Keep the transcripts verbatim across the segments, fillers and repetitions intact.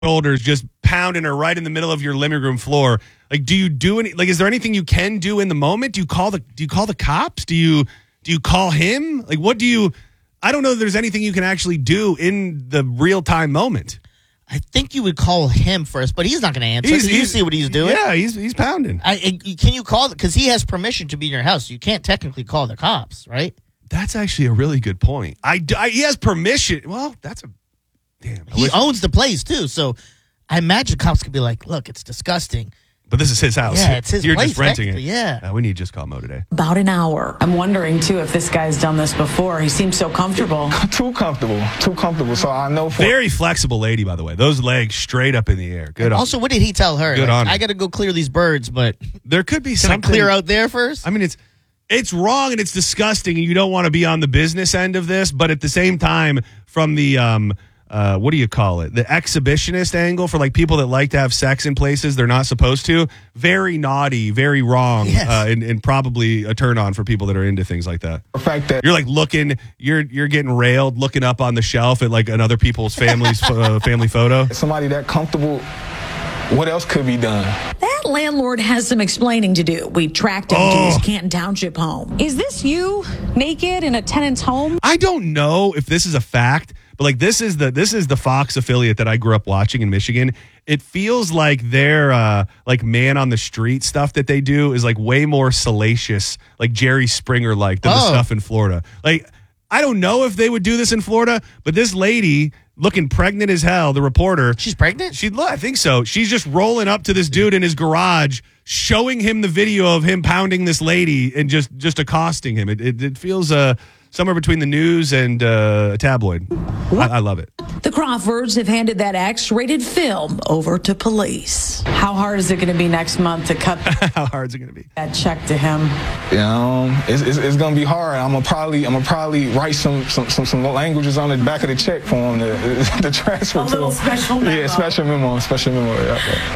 shoulders, just pounding her right in the middle of your living room floor. Like, do you do any? Like, is there anything you can do in the moment? Do you call the? Do you call the cops? Do you do you call him? Like, what do you? I don't know if there's anything you can actually do in the real time moment. I think you would call him first, but he's not going to answer. He's, you he's, see what he's doing. Yeah, he's he's pounding. I, I, can you call? Because he has permission to be in your house. You can't technically call the cops, right? That's actually a really good point. I, I he has permission. Well, that's a damn. I He wish, owns the place too, so I imagine cops could be like, "Look, it's disgusting." but this is his house. Yeah, it's his You're place, just renting it. technically, yeah. Uh, we need to just call Mo today. About an hour. I'm wondering, too, if this guy's done this before. He seems so comfortable. Too comfortable. Too comfortable. So I know for Very flexible lady, by the way. Those legs straight up in the air. Good. Also, on, what did he tell her? Good Like, on her. I got to go clear these birds, but there could be can something I clear out there first? I mean, it's it's wrong and it's disgusting, and you don't want to be on the business end of this. But at the same time, from the um, uh, what do you call it? The exhibitionist angle for like people that like to have sex in places they're not supposed to. Very naughty, very wrong, Yes. uh, and, and probably a turn on for people that are into things like that. the fact that You're like looking, you're you're getting railed, looking up on the shelf at like another people's family's uh, family photo. somebody that comfortable, what else could be done? That landlord has some explaining to do. We tracked him to Oh. his Canton Township home. Is this you naked in a tenant's home? I don't know if this is a fact, but like this is the this is the Fox affiliate that I grew up watching in Michigan. It feels like their uh, like man on the street stuff that they do is like way more salacious, like Jerry Springer like than the Oh. stuff in Florida. Like I don't know if they would do this in Florida, but this lady looking pregnant as hell, the reporter. She's pregnant? She, I think so. She's just rolling up to this dude in his garage, showing him the video of him pounding this lady and just, just accosting him. It, it, it feels uh, somewhere between the news and uh, a tabloid. I, I love it. The Crawfords have handed that X-rated film over to police. How hard is it going to be next month to cut How hard is it going to be? that check to him? You know, it's, it's, it's gonna be hard. I'm gonna probably I'm gonna probably write some some, some some languages on the back of the check for him to, to transfer A to little him. special memo. Yeah, special memo, special memo. Yeah, yeah.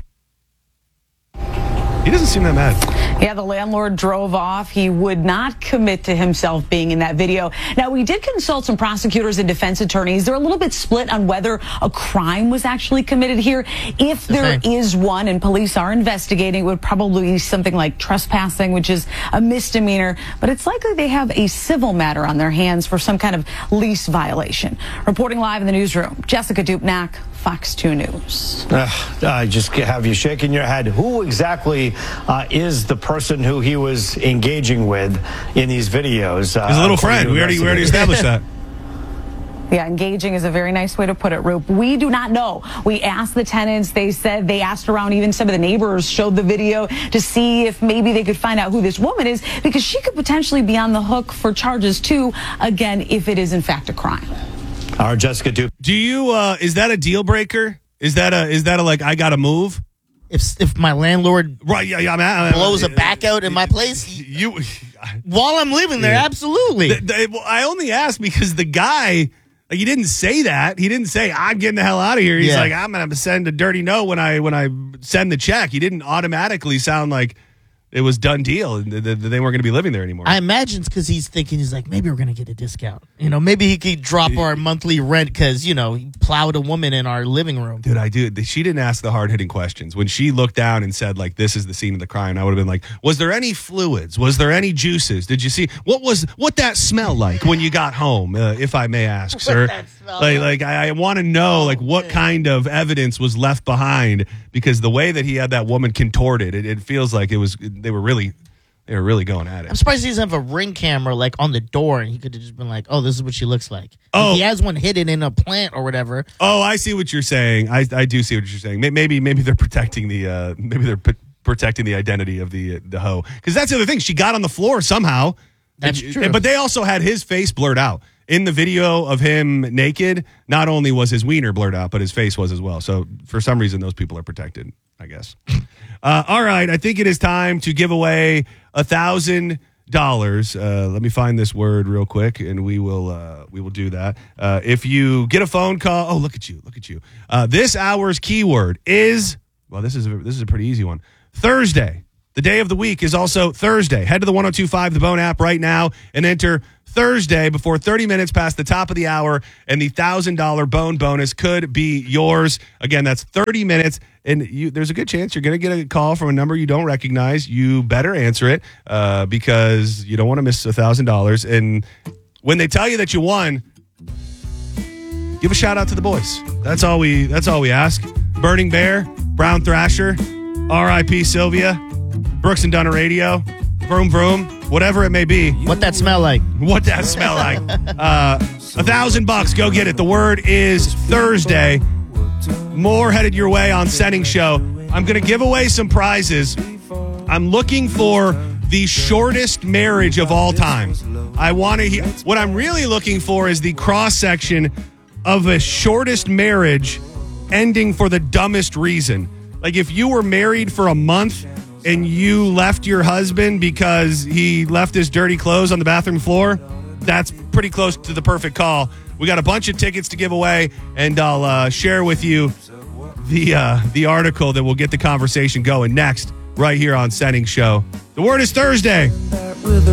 He doesn't seem that mad. Yeah, the landlord drove off. He would not commit to himself being in that video. Now, we did consult some prosecutors and defense attorneys. They're a little bit split on whether a crime was actually committed here. If there same. is one, and police are investigating, it would probably be something like trespassing, which is a misdemeanor. But it's likely they have a civil matter on their hands for some kind of lease violation. Reporting live in the newsroom, Jessica Dupnack, Fox two News. Uh, I just have you shaking your head. Who exactly uh, is the person who he was engaging with in these videos? Uh, His little according friend. to We already, we already investigators? established that. Yeah, engaging is a very nice way to put it, Roop. We do not know. We asked the tenants. They said they asked around. Even some of the neighbors showed the video to see if maybe they could find out who this woman is, because she could potentially be on the hook for charges too, again, if it is in fact a crime. Our Jessica Dupe. Do you, uh, is that a deal breaker? Is that a, is that a like, I got to move? If if my landlord Right. Yeah. yeah I'm, I'm, blows a back out in my place You, while I'm living there, Yeah. absolutely. The- the- well, I only asked because the guy, like, he didn't say that. He didn't say, I'm getting the hell out of here. He's Yeah. like, I'm going to send a dirty note when I when I send the check. He didn't automatically sound like it was done deal and that they weren't going to be living there anymore. I imagine it's because he's thinking, he's like, maybe we're going to get a discount. You know, maybe he could drop our monthly rent because, you know, he plowed a woman in our living room. Dude, I do. She didn't ask the hard hitting questions. When she looked down and said, like, this is the scene of the crime, I would have been like, was there any fluids? Was there any juices? Did you see what was what that smell like when you got home? Uh, if I may ask, sir. that smell Like, like? like I, I want to know, like, what kind of evidence was left behind? Because the way that he had that woman contorted, it, it feels like it was. They were really, they were really going at I'm it. surprised he doesn't have a ring camera like on the door, and he could have just been like, "Oh, this is what she looks like." Oh. If he has one hidden in a plant or whatever. Oh, I see what you're saying. I I do see what you're saying. May- Maybe maybe they're protecting the uh, maybe they're p- protecting the identity of the the hoe. Because that's the other thing. She got on the floor somehow. That's And- true. But they also had his face blurred out in the video of him naked. Not only was his wiener blurred out, but his face was as well. So for some reason, those people are protected, I guess. uh, all right, I think it is time to give away a thousand dollars. Uh, let me find this word real quick, and we will uh, we will do that. Uh, if you get a phone call, oh look at you, look at you. Uh, this hour's keyword is well, this is a, this is a pretty easy one. Thursday. The day of the week is also Thursday. Head to the ten twenty-five The Bone app right now and enter Thursday before thirty minutes past the top of the hour, and the one thousand dollars Bone bonus could be yours. Again, that's thirty minutes, and you, there's a good chance you're going to get a call from a number you don't recognize. You better answer it uh, because you don't want to miss one thousand dollars. And when they tell you that you won, give a shout out to the boys. That's all we, that's all we ask. Burning Bear, Brown Thrasher, R I P Sylvia, Brooks and Dunner Radio, Vroom Vroom, whatever it may be. What that smell like? What that smell like? Uh, a thousand bucks. Go get it. The word is Thursday. More headed your way on Setting Show. I'm going to give away some prizes. I'm looking for the shortest marriage of all time. I want to hear. What I'm really looking for is the cross section of a shortest marriage ending for the dumbest reason. Like if you were married for a month and you left your husband because he left his dirty clothes on the bathroom floor, that's pretty close to the perfect call. We got a bunch of tickets to give away, and I'll uh, share with you the uh, the article that will get the conversation going next, right here on Setting Show. The word is Thursday.